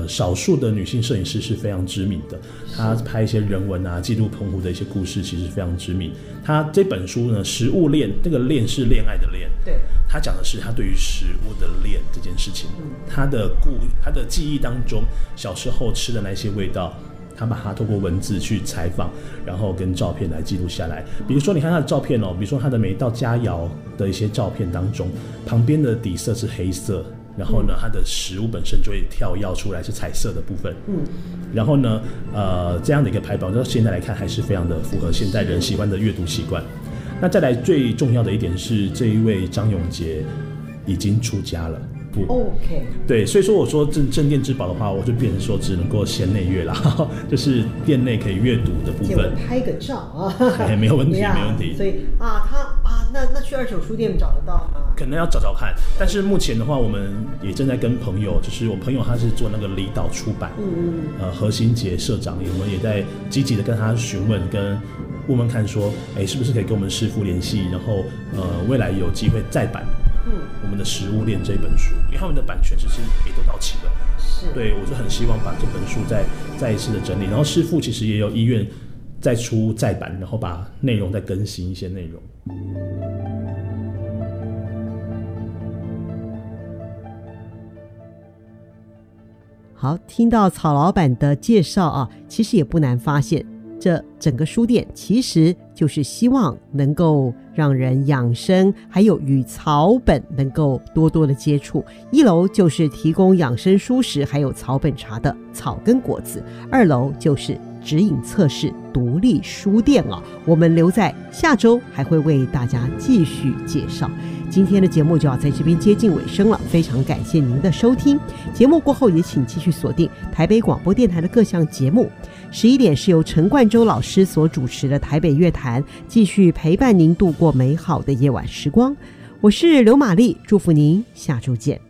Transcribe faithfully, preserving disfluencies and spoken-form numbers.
呃少数的女性摄影师是非常知名的，她拍一些人文啊记录澎湖的一些故事其实非常知名。她这本书呢食物链，那个链是恋爱的链， 对， 她讲的是她对于食物的链这件事情，她的故她的记忆当中小时候吃的那些味道，他把它透过文字去采访，然后跟照片来记录下来。比如说你看他的照片哦，比如说他的每一道佳肴的一些照片当中，旁边的底色是黑色，然后呢它的食物本身就会跳跃出来是彩色的部分，嗯，然后呢呃这样的一个排版到现在来看还是非常的符合现代人喜欢的阅读习惯。那再来最重要的一点是，这一位张永杰已经出家了。 OK， 对，所以说我说镇镇店之宝的话，我就变成说只能够先内阅啦，就是店内可以阅读的部分。 拍个照啊， 哎，没有问题，没问题。 所以啊，他啊，那那去二手书店找得到吗？ 可能要找找看，但是目前的话，我们也正在跟朋友，就是我朋友他是做那个离岛出版，嗯嗯，呃，何新杰社长，我们也在积极的跟他询问，跟问问看说，哎，是不是可以跟我们师傅联系，然后呃，未来有机会再版。嗯，我们的食物链这本书，因为他们的版权其实也都到期了， 是， 对，我就很希望把这本书再再一次的整理，然后师傅其实也有意愿再出再版，然后把内容再更新一些内容。 好，听到曹老板的介绍啊，其实也不难发现，这整个书店其实就是希望能够让人养生，还有与草本能够多多的接触。一楼就是提供养生蔬食还有草本茶的草根果子，二楼就是指引测试独立书店哦。我们留在下周还会为大家继续介绍。今天的节目就要在这边接近尾声了，非常感谢您的收听。节目过后也请继续锁定台北广播电台的各项节目。十一点是由陈冠洲老师所主持的台北乐坛，继续陪伴您度过美好的夜晚时光。我是刘玛丽，祝福您下周见。